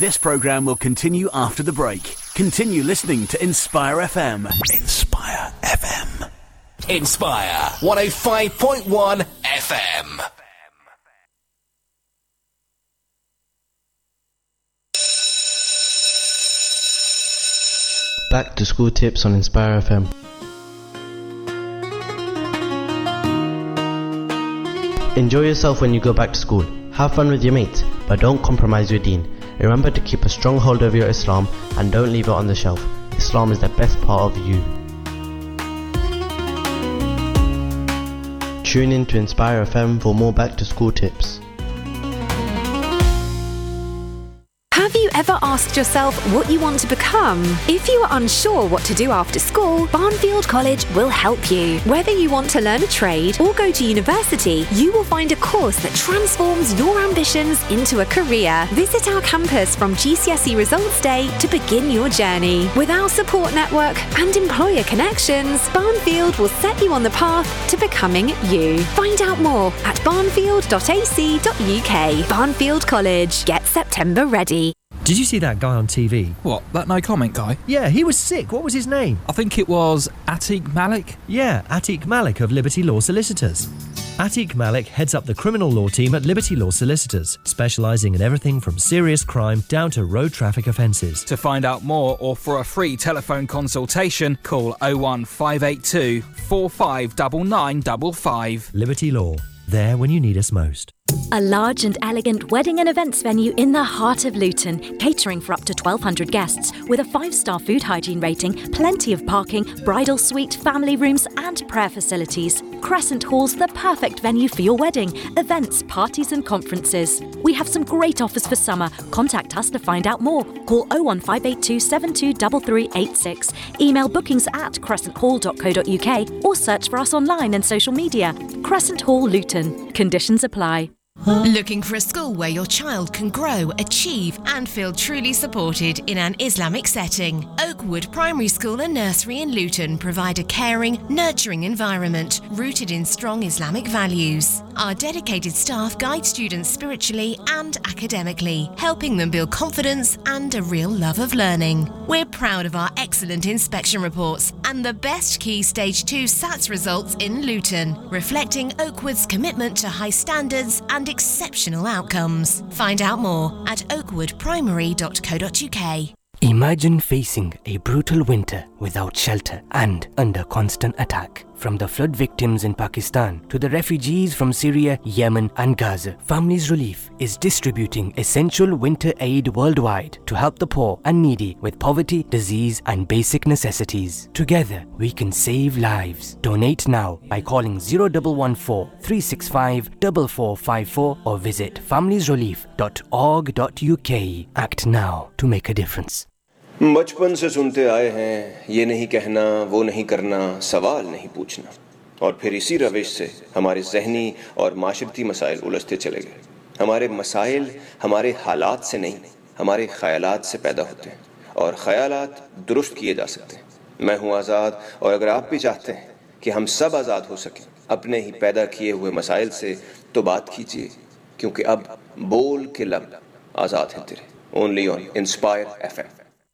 This programme will continue after the break. Continue listening to Inspire FM. Inspire FM. Inspire 105.1 FM. Back to school tips on Inspire FM. Enjoy yourself when you go back to school. Have fun with your mates, but don't compromise your deen. Remember to keep a strong hold over your Islam and don't leave it on the shelf. Islam is the best part of you. Tune in to Inspire FM for more back to school tips. Have you ever asked yourself what you want to become? If you are unsure what to do after school, Barnfield College will help you. Whether you want to learn a trade or go to university, you will find a course that transforms your ambitions into a career. Visit our campus from GCSE Results Day to begin your journey. With our support network and employer connections, Barnfield will set you on the path to becoming you. Find out more at barnfield.ac.uk. Barnfield College. Get September ready. Did you see that guy on TV? What, that no comment guy? Yeah, he was sick. What was his name? I think it was Atiq Malik. Yeah, Atiq Malik of Liberty Law Solicitors. Atiq Malik heads up the criminal law team at Liberty Law Solicitors, specialising in everything from serious crime down to road traffic offences. To find out more or for a free telephone consultation, call 01582 459955. Liberty Law, there when you need us most. A large and elegant wedding and events venue in the heart of Luton, catering for up to 1,200 guests, with a 5-star food hygiene rating, plenty of parking, bridal suite, family rooms and prayer facilities. Crescent Hall's the perfect venue for your wedding, events, parties and conferences. We have some great offers for summer. Contact us to find out more. Call 01582 723386, email bookings@crescenthall.co.uk or search for us online and social media. Crescent Hall Luton. Conditions apply. Looking for a school where your child can grow, achieve and feel truly supported in an Islamic setting? Oakwood Primary School and Nursery in Luton provide a caring, nurturing environment rooted in strong Islamic values. Our dedicated staff guide students spiritually and academically, helping them build confidence and a real love of learning. We're proud of our excellent inspection reports and the best Key Stage 2 SATS results in Luton, reflecting Oakwood's commitment to high standards and exceptional outcomes. Find out more at oakwoodprimary.co.uk. Imagine facing a brutal winter without shelter and under constant attack. From the flood victims in Pakistan to the refugees from Syria, Yemen and Gaza, Families Relief is distributing essential winter aid worldwide to help the poor and needy with poverty, disease and basic necessities. Together, we can save lives. Donate now by calling 0114 365 4454 or visit familiesrelief.org.uk. Act now to make a difference. बचपन से सुनते आए हैं ये नहीं कहना वो नहीं करना सवाल नहीं पूछना और फिर इसी रविश से हमारे ज़हनी और माशरती मसाइल उलझते चले गए। हमारे मसाइल हमारे हालात से नहीं हमारे ख़यालात से पैदा होते हैं और ख़यालात दुरुस्त किए जा सकते हैं। मैं हूँ आज़ाद और अगर आप भी चाहते हैं कि हम सब आज़ाद हो सकें अपने ही पैदा किए हुए मसाइल से तो बात कीजिए क्योंकि अब बोल के लब आज़ाद हैं तेरे। Only on inspire FM।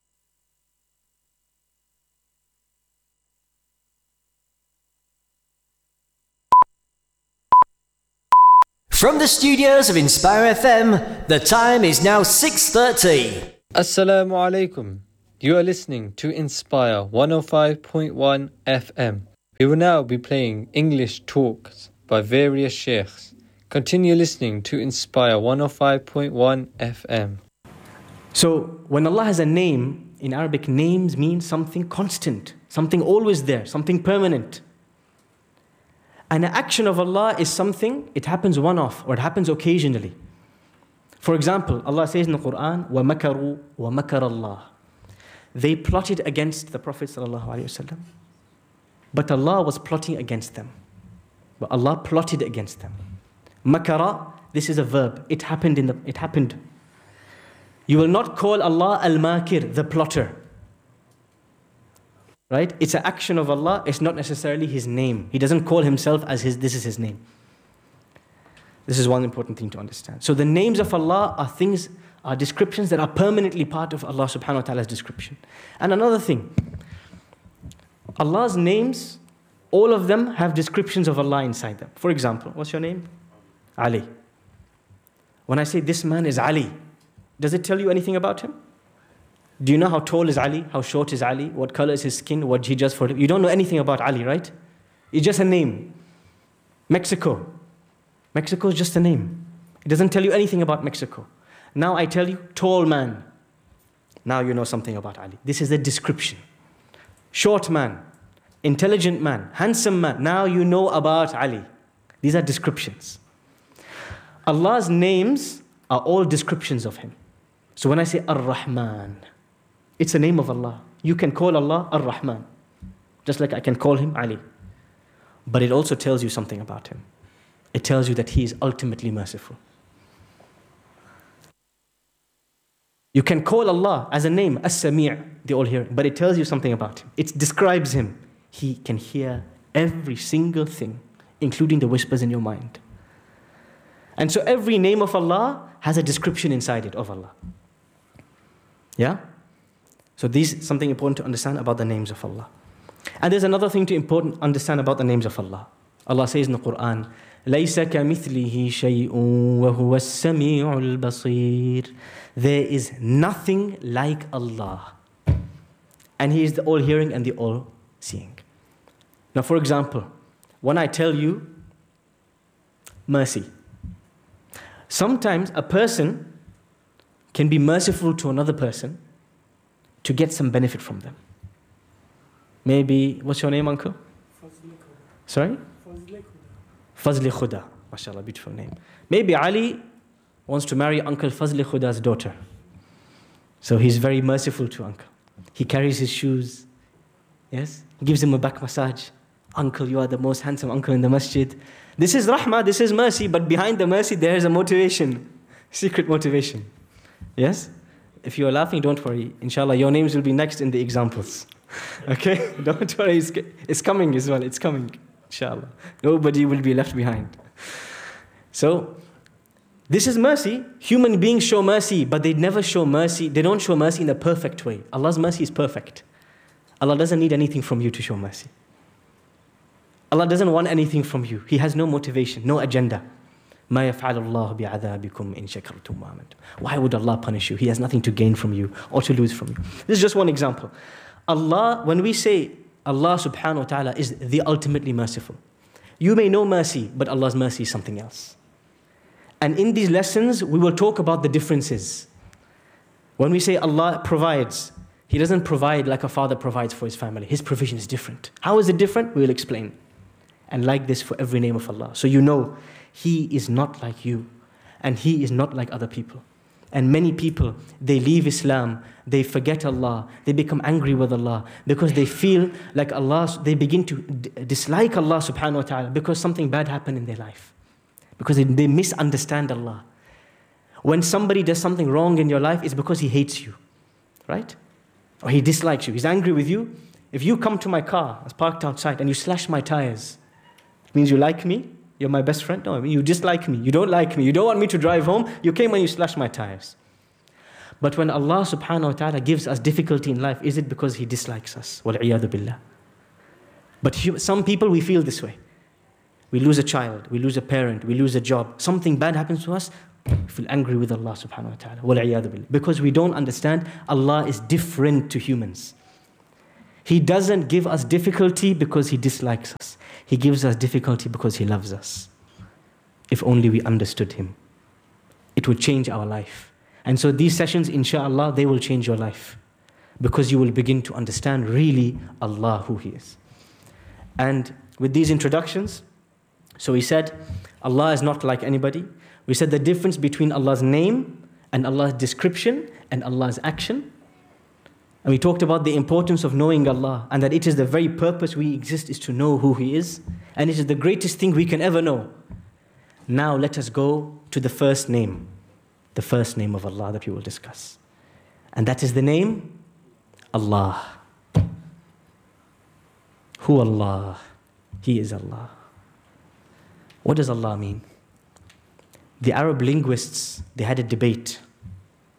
From the studios of Inspire FM, the time is now 6:30. Assalamu alaikum. You are listening to Inspire 105.1 FM. We will now be playing English talks by various sheikhs. Continue listening to Inspire 105.1 FM. So, when Allah has a name, in Arabic, names mean something constant, something always there, something permanent. An action of Allah is something, it happens one-off, or it happens occasionally. For example, Allah says in the Quran, وَمَكَرُوا وَمَكَرَ اللَّهِ. They plotted against the Prophet ﷺ, but Allah was plotting against them. But Allah plotted against them. Makara, this is a verb. It happened. You will not call Allah al-Makir, the plotter. Right? It's an action of Allah. It's not necessarily His name. He doesn't call Himself as this is His name. This is one important thing to understand. So the names of Allah are things are descriptions that are permanently part of Allah subhanahu wa ta'ala's description. And another thing, Allah's names, all of them have descriptions of Allah inside them. For example, what's your name? Ali. When I say this man is Ali, does it tell you anything about him? Do you know how tall is Ali? How short is Ali? What color is his skin? What he does for him? You don't know anything about Ali, right? It's just a name. Mexico. Mexico is just a name. It doesn't tell you anything about Mexico. Now I tell you, tall man. Now you know something about Ali. This is the description. Short man, intelligent man, handsome man. Now you know about Ali. These are descriptions. Allah's names are all descriptions of Him. So when I say Ar-Rahman, it's a name of Allah. You can call Allah Ar-Rahman, just like I can call Him Ali. But it also tells you something about Him. It tells you that He is ultimately merciful. You can call Allah as a name, As-Sami', the all-hearing, but it tells you something about Him. It describes Him. He can hear every single thing, including the whispers in your mind. And so every name of Allah has a description inside it of Allah. Yeah? So this is something important to understand about the names of Allah. And there's another thing to understand about the names of Allah. Allah says in the Quran, لَيْسَ كَمِثْلِهِ شَيْءٌ وَهُوَ السَّمِيعُ الْبَصِيرُ. There is nothing like Allah. And He is the all-hearing and the all-seeing. Now, for example, when I tell you mercy, sometimes a person can be merciful to another person to get some benefit from them. Maybe, what's your name, uncle? Sorry? Fazli Khuda. MashaAllah, beautiful name. Maybe Ali wants to marry Uncle Fazli Khuda's daughter. So he's very merciful to uncle. He carries his shoes. Yes? He gives him a back massage. Uncle, you are the most handsome uncle in the masjid. This is rahmah, this is mercy, but behind the mercy there is a motivation. Secret motivation. Yes? If you are laughing, don't worry. Inshallah, your names will be next in the examples. Okay? Don't worry, it's coming as well. It's coming. Inshallah. Nobody will be left behind. So, this is mercy. Human beings show mercy, but they never show mercy. They don't show mercy in a perfect way. Allah's mercy is perfect. Allah doesn't need anything from you to show mercy. Allah doesn't want anything from you. He has no motivation, no agenda. مَا يَفْعَلُ اللَّهُ بِعَذَابِكُمْ إِن شَكَرْتُمْ وَآمَنْتُمْ. Why would Allah punish you? He has nothing to gain from you or to lose from you. This is just one example. Allah, when we say Allah subhanahu wa ta'ala is the ultimately merciful, you may know mercy, but Allah's mercy is something else. And in these lessons, we will talk about the differences. When we say Allah provides, He doesn't provide like a father provides for his family. His provision is different. How is it different? We will explain. And like this for every name of Allah. So you know, He is not like you. And He is not like other people. And many people, they leave Islam, they forget Allah, they become angry with Allah because they feel like Allah, they begin to dislike Allah subhanahu wa ta'ala because something bad happened in their life. Because they misunderstand Allah. When somebody does something wrong in your life, it's because he hates you, right? Or he dislikes you, he's angry with you. If you come to my car, it's parked outside, and you slash my tires, it means you like me? You're my best friend? No, I mean you dislike me, you don't like me, you don't want me to drive home, you came and you slashed my tires. But when Allah subhanahu wa ta'ala gives us difficulty in life, is it because He dislikes us? Wal-'iyadhu billah. But some people, we feel this way. We lose a child, we lose a parent, we lose a job. Something bad happens to us, we feel angry with Allah subhanahu wa ta'ala. Wal-'iyadhu billah. Because we don't understand Allah is different to humans. He doesn't give us difficulty because He dislikes us. He gives us difficulty because He loves us. If only we understood Him, it would change our life. And so these sessions, inshallah, they will change your life. Because you will begin to understand really Allah, who He is. And with these introductions, so we said, Allah is not like anybody. We said the difference between Allah's name and Allah's description and Allah's action. And we talked about the importance of knowing Allah and that it is the very purpose we exist is to know who He is. And it is the greatest thing we can ever know. Now let us go to the first name of Allah that we will discuss. And that is the name Allah. Who Allah? He is Allah. What does Allah mean? The Arab linguists, they had a debate.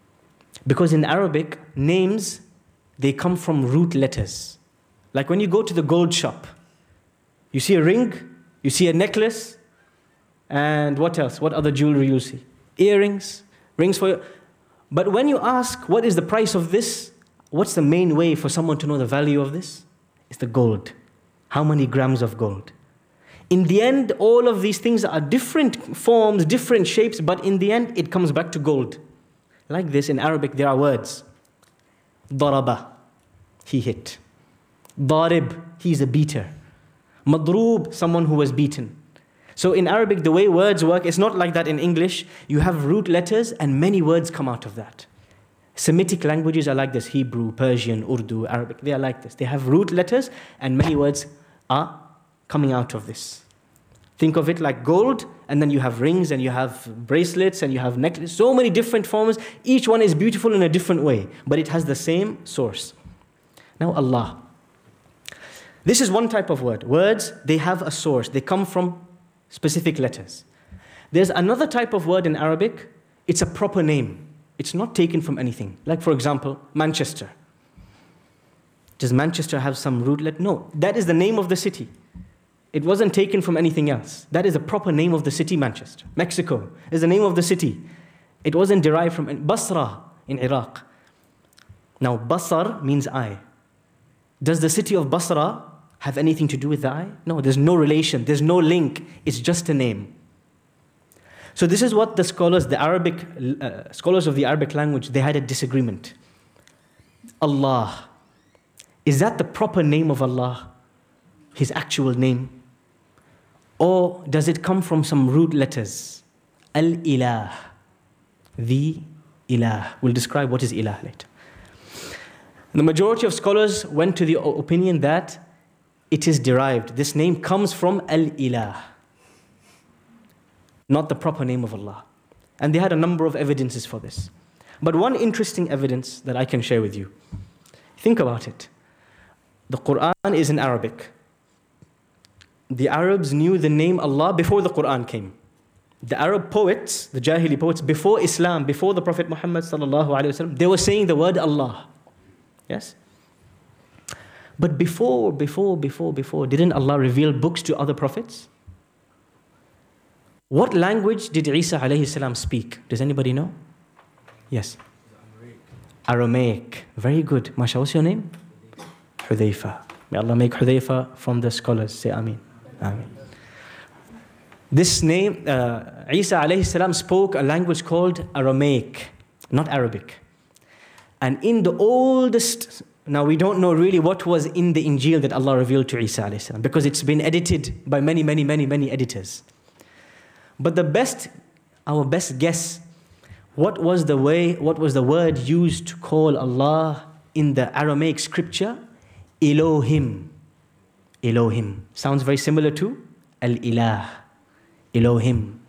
Because in Arabic, names, they come from root letters. Like when you go to the gold shop, you see a ring, you see a necklace, and what else? What other jewelry you see? Earrings, rings for you. But when you ask, what is the price of this? What's the main way for someone to know the value of this? It's the gold. How many grams of gold? In the end, all of these things are different forms, different shapes, but in the end, it comes back to gold. Like this, in Arabic, there are words. Daraba, he hit. Darib, he's a beater. Madroob, someone who was beaten. So in Arabic, the way words work, it's not like that in English. You have root letters and many words come out of that. Semitic languages are like this. Hebrew, Persian, Urdu, Arabic, they are like this. They have root letters and many words are coming out of this. Think of it like gold, and then you have rings and you have bracelets and you have necklaces. So many different forms. Each one is beautiful in a different way, but it has the same source. Now Allah. This is one type of word. Words, they have a source. They come from specific letters. There's another type of word in Arabic. It's a proper name. It's not taken from anything. Like for example, Manchester. Does Manchester have some root letter? No, that is the name of the city. It wasn't taken from anything else. That is the proper name of the city, Manchester. Mexico is the name of the city. It wasn't derived from Basra in Iraq. Now, Basar means eye. Does the city of Basra have anything to do with the eye? No, there's no relation. There's no link. It's just a name. So this is what the scholars, scholars of the Arabic language, they had a disagreement. Allah. Is that the proper name of Allah? His actual name? Or does it come from some root letters? Al-Ilah. The Ilah. We'll describe what is Ilah later. The majority of scholars went to the opinion that it is derived. This name comes from Al-Ilah, not the proper name of Allah. And they had a number of evidences for this. But one interesting evidence that I can share with you. Think about it. The Quran is in Arabic. The Arabs knew the name Allah before the Quran came. The Arab poets, the Jahili poets, before Islam, before the Prophet Muhammad sallallahu alaihi wasallam, they were saying the word Allah. Yes? But before, didn't Allah reveal books to other prophets? What language did Isa alayhi salam speak? Does anybody know? Yes. Aramaic. Very good. Masha, what's your name? Hudayfa. May Allah make Hudayfa from the scholars. Say Ameen. Ameen. This name, Isa alayhi salam spoke a language called Aramaic, not Arabic. And in the oldest, now we don't know really what was in the Injil that Allah revealed to Isa alayhi salam, because it's been edited by many editors. But our best guess, what was the word used to call Allah in the Aramaic scripture? Elohim. Elohim. Sounds very similar to Al-Ilah. Elohim.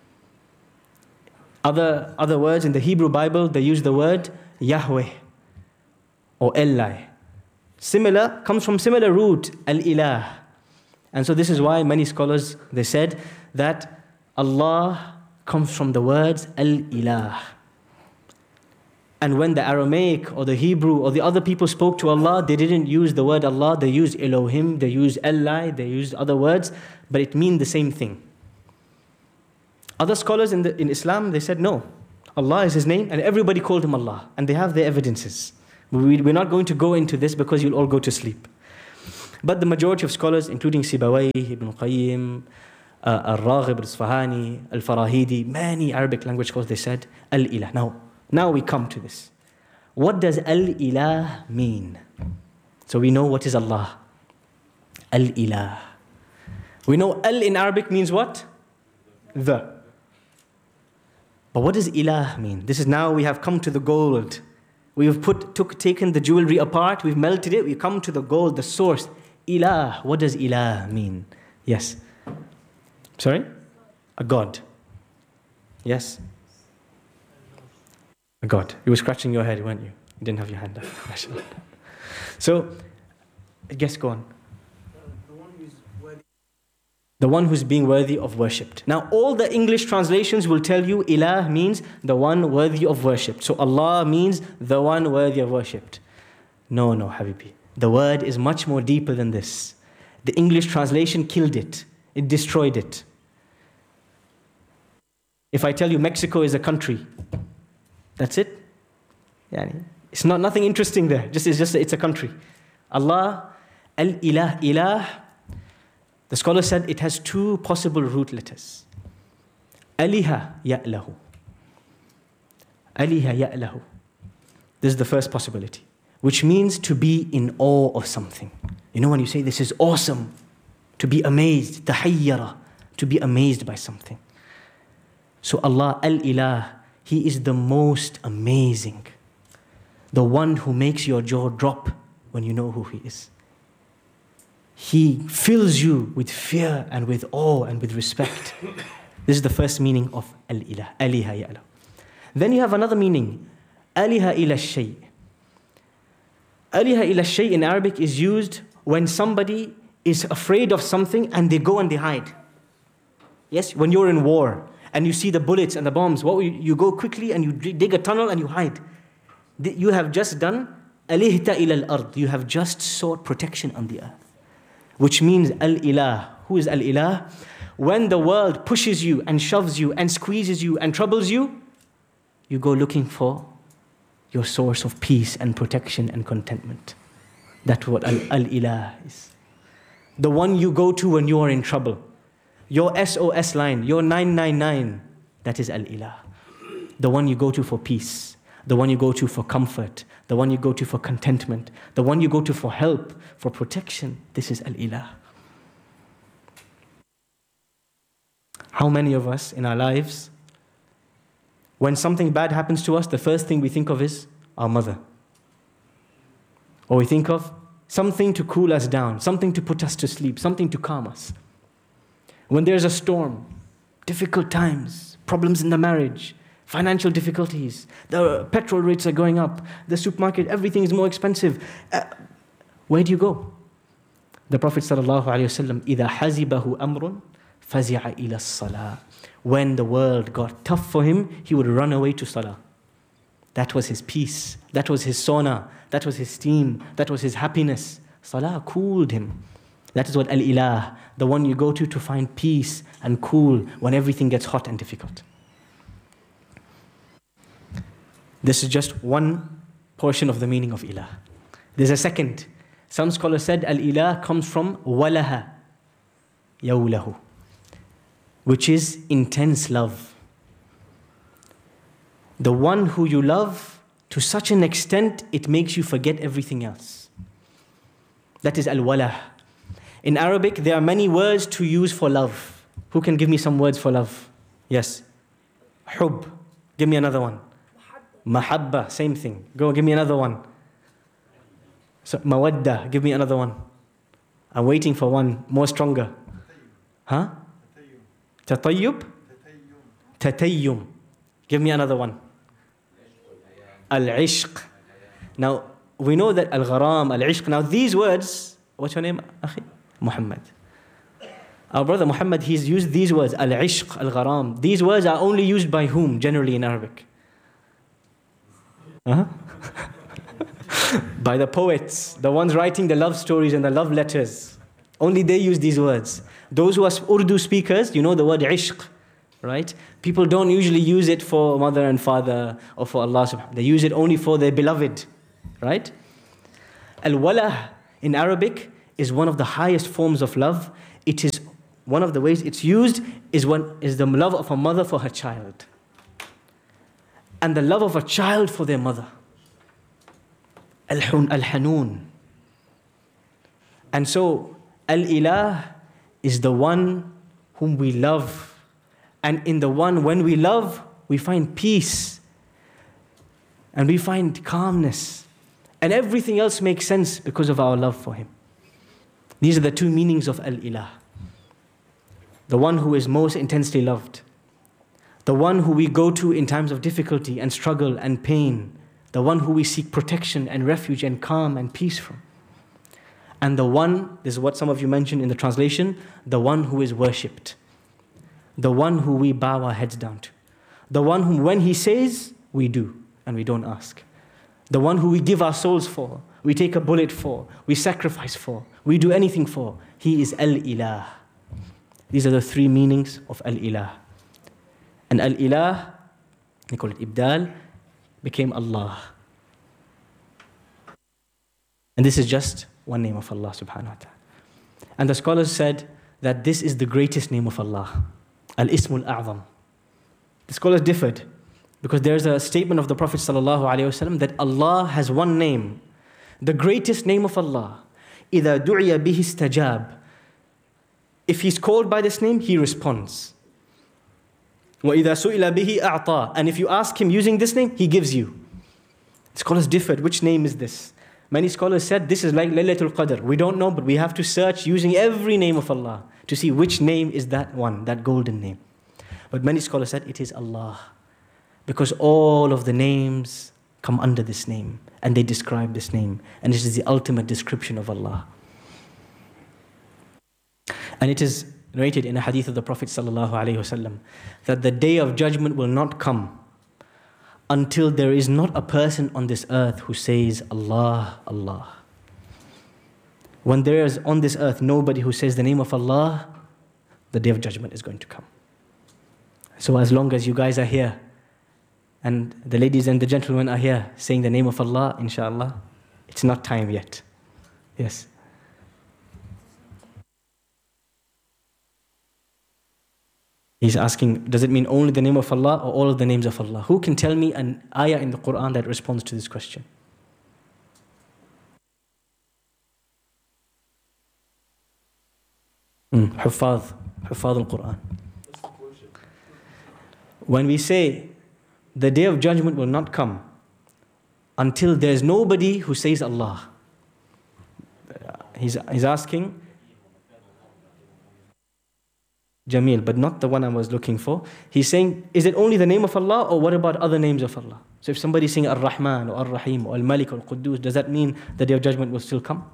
Other words in the Hebrew Bible, they use the word Yahweh or Elai. Similar, comes from similar root, Al-Ilah. And so this is why many scholars, they said that Allah comes from the words Al-Ilah. And when the Aramaic or the Hebrew or the other people spoke to Allah, they didn't use the word Allah, they used Elohim, they used Elai, they used other words, but it means the same thing. Other scholars in Islam, they said no, Allah is His name, and everybody called Him Allah, and they have their evidences. We're not going to go into this because you'll all go to sleep. But the majority of scholars, including Sibawayh, Ibn Qayyim, Al-Raghib, Al-Isfahani, Al-Farahidi, many Arabic language scholars, they said Al-Ilah. Now we come to this. What does Al-Ilah mean? So we know what is Allah. Al-Ilah. We know Al in Arabic means what? The. But what does Ilah mean? This is now we have come to the gold. We have taken the jewelry apart, we've melted it, we come to the gold, the source. Ilah. What does Ilah mean? Yes. Sorry? A God. Yes. A God. You were scratching your head, weren't you? You didn't have your hand up. So, yes, go on. The one who's being worthy of worshipped. Now, all the English translations will tell you ilah means the one worthy of worship. So Allah means the one worthy of worshipped. No, Habibi. The word is much more deeper than this. The English translation killed it. It destroyed it. If I tell you Mexico is a country, that's it. It's not nothing interesting there. It's a country. Allah, al-ilah, ilah. The scholar said it has two possible root letters. Aliha ya'lahu. Aliha ya'lahu. This is the first possibility, which means to be in awe of something. You know when you say this is awesome, to be amazed, tahayyara, to be amazed by something. So Allah al-ilah, He is the most amazing. The one who makes your jaw drop when you know who He is. He fills you with fear and with awe and with respect. This is the first meaning of al-ilah, aliha ya'lah. Then you have another meaning, aliha ila shay. Aliha ila shay in Arabic is used when somebody is afraid of something and they go and they hide. Yes, when you're in war and you see the bullets and the bombs, you go quickly and you dig a tunnel and you hide. You have just done alihta ila al-ard. You have just sought protection on the earth. Which means al-ilah. Who is al-ilah? When the world pushes you and shoves you and squeezes you and troubles you, you go looking for your source of peace and protection and contentment. That's what al-ilah is. The one you go to when you are in trouble. Your SOS line, your 999, that is al-ilah. The one you go to for peace. The one you go to for comfort. The one you go to for contentment. The one you go to for help, for protection. This is al-ilah. How many of us in our lives, when something bad happens to us, the first thing we think of is our mother. Or we think of something to cool us down, something to put us to sleep, something to calm us. When there's a storm, difficult times, problems in the marriage, financial difficulties, the petrol rates are going up, the supermarket, everything is more expensive. Where do you go? The Prophet ﷺ, إِذَا حَزِبَهُ أَمْرٌ فَزِعَ إِلَى الصَّلَاةِ. When the world got tough for him, he would run away to salah. That was his peace. That was his sauna. That was his steam. That was his happiness. Salah cooled him. That is what al-ilah, the one you go to find peace and cool when everything gets hot and difficult. This is just one portion of the meaning of ilah. There's a second. Some scholars said al-ilah comes from walaha, yawlahu, which is intense love. The one who you love to such an extent it makes you forget everything else. That is al-walah. In Arabic, there are many words to use for love. Who can give me some words for love? Yes. Hub. Give me another one. Mahabba. Same thing. Go, give me another one. So, mawadda. Give me another one. I'm waiting for one more stronger. Huh? Tatayyub? Tatayyum. Give me another one. Al-ishq. Now, we know that al-gharam, al-ishq. Now, these words, what's your name, Akhi? Muhammad. Our brother Muhammad, he's used these words, al-ishq, al-gharam. These words are only used by whom, generally in Arabic? By the poets, the ones writing the love stories and the love letters. Only they use these words. Those who are Urdu speakers, you know the word ishq, right? People don't usually use it for mother and father or for Allah subhanahu wa ta'ala. They use it only for their beloved, right? Al-walah in Arabic is one of the highest forms of love. It is one of the ways it's used is the love of a mother for her child. And the love of a child for their mother. Al-Hanun. And so, Al-Ilah is the one whom we love. And in the one, when we love, we find peace. And we find calmness. And everything else makes sense because of our love for him. These are the two meanings of Al-Ilah. The one who is most intensely loved. The one who we go to in times of difficulty and struggle and pain. The one who we seek protection and refuge and calm and peace from. And the one, this is what some of you mentioned in the translation, the one who is worshipped. The one who we bow our heads down to. The one whom when he says, we do, and we don't ask. The one who we give our souls for, we take a bullet for, we sacrifice for, we do anything for. He is Al-Ilah. These are the three meanings of Al-Ilah. And Al-Ilah, they call it Ibdal, became Allah. And this is just one name of Allah subhanahu wa ta'ala. And the scholars said that this is the greatest name of Allah. Al-Ismul A'zam. The scholars differed because there's a statement of the Prophet sallallahu alaihi wasallam that Allah has one name, the greatest name of Allah. إِذَا دُعِيَ بِهِ اسْتَجَابَ. If he's called by this name, he responds. وَإِذَا سُئِلَ بِهِ أَعْطَى. And if you ask him using this name, he gives you. The scholars differed. Which name is this? Many scholars said this is like Laylatul Qadr. We don't know, but we have to search using every name of Allah to see which name is that one, that golden name. But many scholars said it is Allah. Because all of the names come under this name and they describe this name. And it is the ultimate description of Allah. And it is narrated in a hadith of the Prophet ﷺ that the day of judgment will not come until there is not a person on this earth who says Allah, Allah. When there is on this earth nobody who says the name of Allah, the day of judgment is going to come. So as long as you guys are here, and the ladies and the gentlemen are here saying the name of Allah, inshallah, it's not time yet. Yes. He's asking, does it mean only the name of Allah or all of the names of Allah? Who can tell me an ayah in the Quran that responds to this question? Huffaz al-Quran. When we say the day of judgment will not come until there's nobody who says Allah. He's asking, Jamil, but not the one I was looking for. He's saying, is it only the name of Allah or what about other names of Allah? So if somebody's saying Ar-Rahman or Ar-Rahim or Al-Malik or Al-Quddus, does that mean the day of judgment will still come?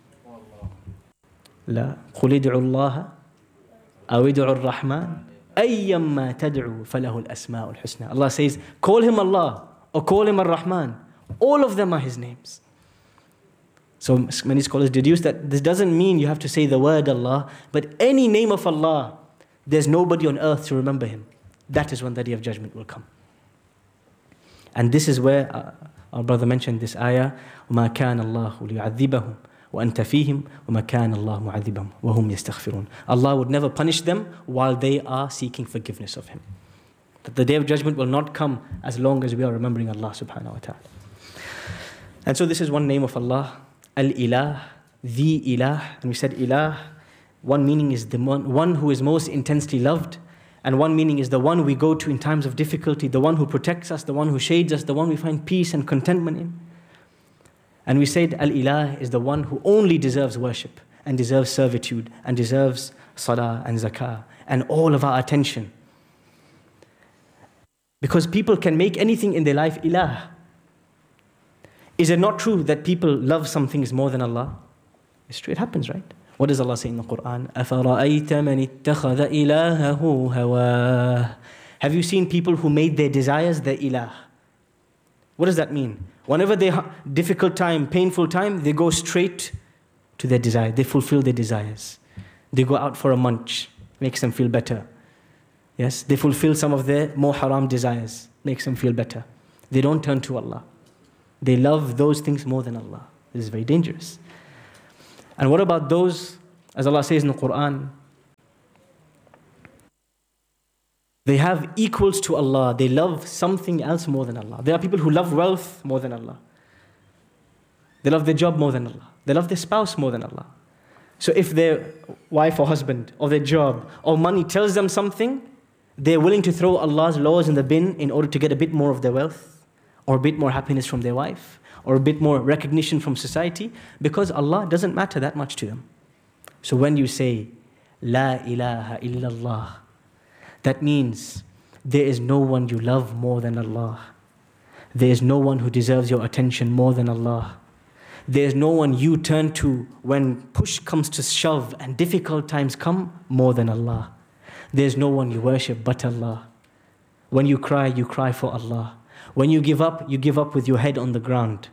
La. قُلِ ادْعُوا اللَّهَ أَوْ ادْعُوا الرَّحْمَنَ أَيَّمَّا تَدْعُوا فَلَهُ الْأَسْمَاءُ الْحُسْنَى. Allah says, call him Allah or call him Ar-Rahman. All of them are his names. So many scholars deduce that this doesn't mean you have to say the word Allah, but any name of Allah, there's nobody on earth to remember him. That is when the day of judgment will come. And this is where our brother mentioned this ayah, وَمَا كَانَ اللَّهُ لِيُعَذِّبَهُمْ وَأَنْتَ فِيهِمْ وَمَا كَانَ اللَّهُ مُعَذِّبَهُمْ وَهُمْ يَسْتَغْفِرُونَ. Allah would never punish them while they are seeking forgiveness of him. That the day of judgment will not come as long as we are remembering Allah subhanahu wa ta'ala. And so this is one name of Allah, Al-Ilah, the Ilah. And we said Ilah, one meaning is the one who is most intensely loved, and one meaning is the one we go to in times of difficulty, the one who protects us, the one who shades us, the one we find peace and contentment in. And we said Al-Ilah is the one who only deserves worship and deserves servitude and deserves salah and zakah and all of our attention. Because people can make anything in their life ilah. Is it not true that people love some things more than Allah? It's true, it happens, right? What does Allah say in the Quran? أَفَرَأَيْتَ مَنِ اتَّخَذَ إِلَهَهُ هَوَاهُ. Have you seen people who made their desires their ilah? What does that mean? Whenever they have difficult time, painful time, they go straight to their desire. They fulfill their desires. They go out for a munch, makes them feel better. Yes, they fulfill some of their more haram desires, makes them feel better. They don't turn to Allah. They love those things more than Allah. This is very dangerous. And what about those, as Allah says in the Quran, they have equals to Allah. They love something else more than Allah. There are people who love wealth more than Allah. They love their job more than Allah. They love their spouse more than Allah. So if their wife or husband or their job or money tells them something, they're willing to throw Allah's laws in the bin in order to get a bit more of their wealth or a bit more happiness from their wife or a bit more recognition from society, because Allah doesn't matter that much to them. So when you say, La ilaha illallah, that means there is no one you love more than Allah. There is no one who deserves your attention more than Allah. There's no one you turn to when push comes to shove and difficult times come more than Allah. There's no one you worship but Allah. When you cry for Allah. When you give up with your head on the ground.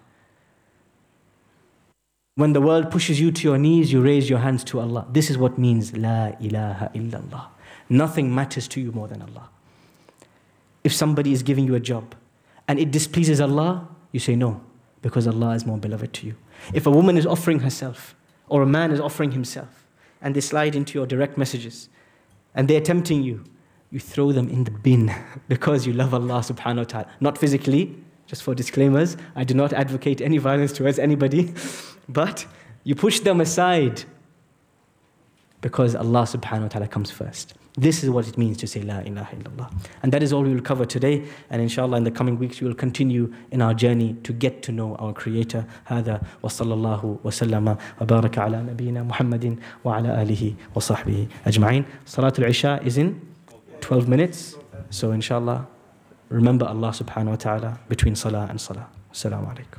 When the world pushes you to your knees, you raise your hands to Allah. This is what means La ilaha illallah. Nothing matters to you more than Allah. If somebody is giving you a job and it displeases Allah, you say no, because Allah is more beloved to you. If a woman is offering herself or a man is offering himself and they slide into your direct messages and they're tempting you, you throw them in the bin because you love Allah subhanahu wa ta'ala. Not physically, just for disclaimers, I do not advocate any violence towards anybody, but you push them aside because Allah subhanahu wa ta'ala comes first. This is what it means to say La ilaha illallah. And that is all we will cover today. And inshallah in the coming weeks we will continue in our journey to get to know our Creator. هذا وصلى الله وسلم وبارك على نبينا محمد وعلى آله وصحبه أجمعين. Salatul Isha is in 12 minutes. So inshallah, remember Allah subhanahu wa ta'ala between salah and salah. Assalamu alaikum.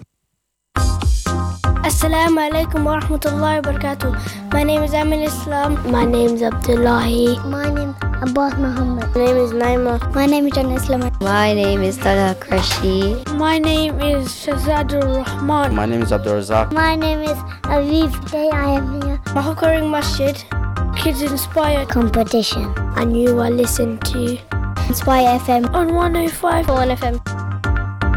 Assalamu alaikum wa rahmatullahi wa barakatuh. My name is Amin Islam. My name is Abdullahi. My name is Abbas Muhammad. My name is Naima. My name is Jannah Islam. My name is Talha Krashi. My name is Shahzadur Rahman. My name is Abdul Razak. My name is Aviv. Today I am here. Mahakaring Masjid Kids Inspire competition. And you are listening to Inspire FM on 105.1 FM.